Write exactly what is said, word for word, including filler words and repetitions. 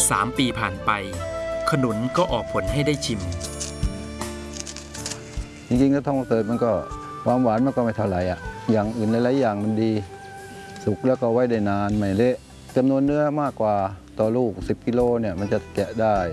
สามปีผ่านไปขนุนก็ออกผลให้ได้ชิมจริงๆก็ทองประเสริฐมันก็ความหวานมันก็ไม่เท่าไหร่อ่ะอย่างอื่นหลายๆอย่างมันดีสุกแล้วก็ไว้ได้นานไม่เละจำนวนเนื้อมากกว่าต่อลูกสิบกิโลเนี่ยมันจะแกะได้